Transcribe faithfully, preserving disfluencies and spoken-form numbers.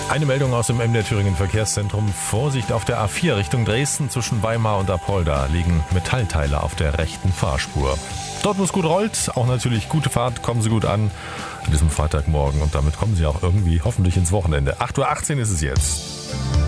Eine Meldung aus dem MDR Thüringen Verkehrszentrum. Vorsicht auf der A vier Richtung Dresden zwischen Weimar und Apolda liegen Metallteile auf der rechten Fahrspur. Dort, wo es gut rollt, auch natürlich gute Fahrt, kommen Sie gut an an diesem Freitagmorgen und damit kommen Sie auch irgendwie hoffentlich ins Wochenende. acht Uhr achtzehn ist es jetzt.